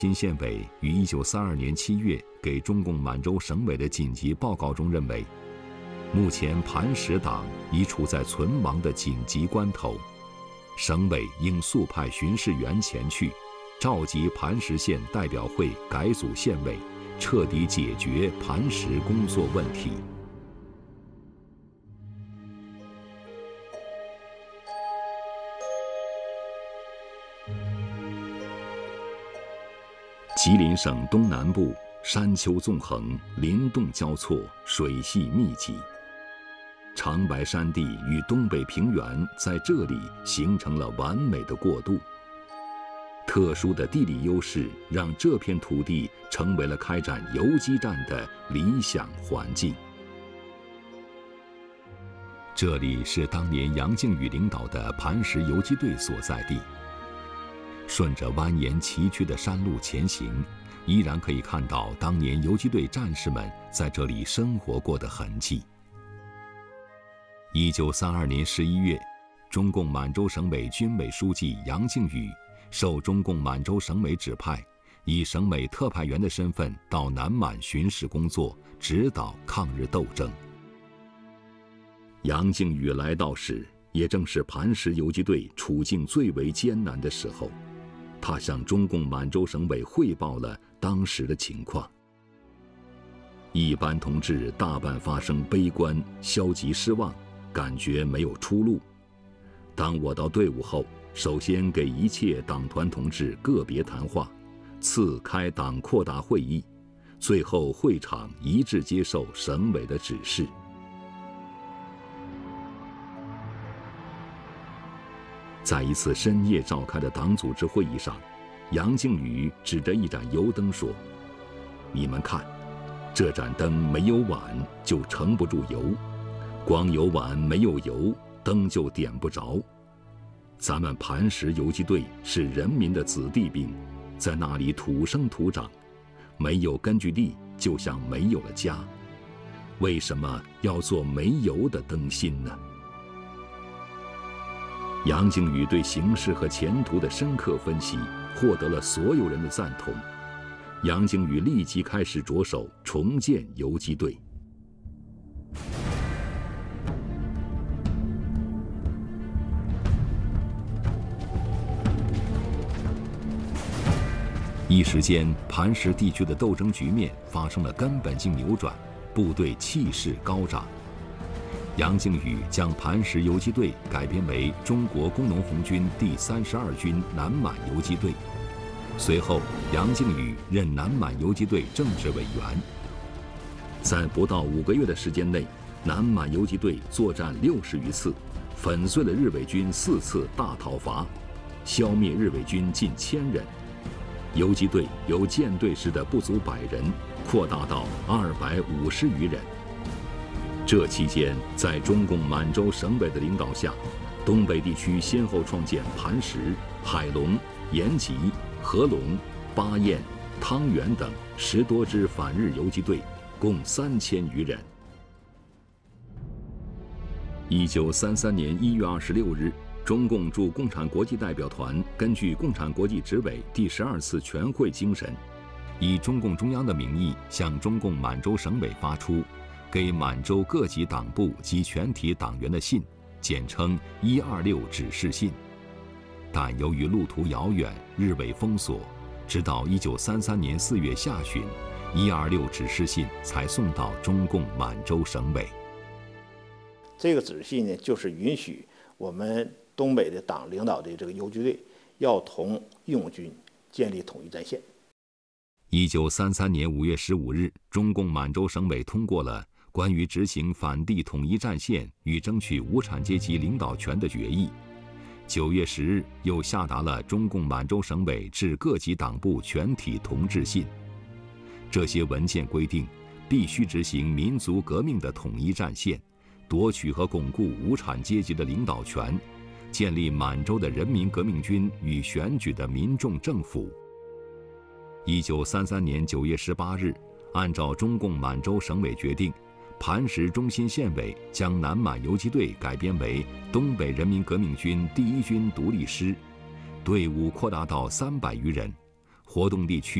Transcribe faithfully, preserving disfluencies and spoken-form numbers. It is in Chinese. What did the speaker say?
新县委于一九三二年七月给中共满洲省委的紧急报告中认为，目前磐石党已处在存亡的紧急关头，省委应速派巡视员前去，召集磐石县代表会改组县委，彻底解决磐石工作问题。吉林省东南部山丘纵横，林洞交错，水系密集。长白山地与东北平原在这里形成了完美的过渡。特殊的地理优势让这片土地成为了开展游击战的理想环境。这里是当年杨靖宇领导的磐石游击队所在地。顺着蜿蜒崎岖的山路前行，依然可以看到当年游击队战士们在这里生活过的痕迹。一九三二年十一月，中共满洲省委军委书记杨靖宇受中共满洲省委指派，以省委特派员的身份到南满巡视工作，指导抗日斗争。杨靖宇来到时，也正是磐石游击队处境最为艰难的时候。他向中共满洲省委汇报了当时的情况。一般同志大半发生悲观、消极、失望，感觉没有出路。当我到队伍后，首先给一切党团同志个别谈话，次开党扩大会议，最后会场一致接受省委的指示。在一次深夜召开的党组织会议上，杨靖宇指着一盏油灯说：“你们看，这盏灯没有碗就盛不住油，光有碗没有油，灯就点不着。咱们磐石游击队是人民的子弟兵，在那里土生土长，没有根据地，就像没有了家。为什么要做没油的灯芯呢？”杨靖宇对形势和前途的深刻分析，获得了所有人的赞同。杨靖宇立即开始着手重建游击队。一时间，磐石地区的斗争局面发生了根本性扭转，部队气势高涨。杨靖宇将磐石游击队改编为中国工农红军第三十二军南满游击队。随后，杨靖宇任南满游击队政治委员。在不到五个月的时间内，南满游击队作战六十余次，粉碎了日伪军四次大讨伐，消灭日伪军近千人。游击队由舰队时的不足百人，扩大到二百五十余人。这期间，在中共满洲省委的领导下，东北地区先后创建磐石、海龙、延吉、合龙、巴彦、汤原等十多支反日游击队，共三千余人。一九三三年一月二十六日，中共驻共产国际代表团根据共产国际执委第十二次全会精神，以中共中央的名义向中共满洲省委发出给满洲各级党部及全体党员的信，简称一二六指示信。但由于路途遥远，日伪封锁，直到一九三三年四月下旬，一二六指示信才送到中共满洲省委。 这个指示信呢，就是允许我们东北的党领导的这个游击队要同义勇军建立统一战线。 一九三三年五月十五日，中共满洲省委通过了关于执行反帝统一战线与争取无产阶级领导权的决议。九月十日，又下达了中共满洲省委致各级党部全体同志信。这些文件规定，必须执行民族革命的统一战线，夺取和巩固无产阶级的领导权，建立满洲的人民革命军与选举的民众政府。一九三三年九月十八日，按照中共满洲省委决定，磐石中心县委将南满游击队改编为东北人民革命军第一军独立师，队伍扩大到三百余人， 活动地区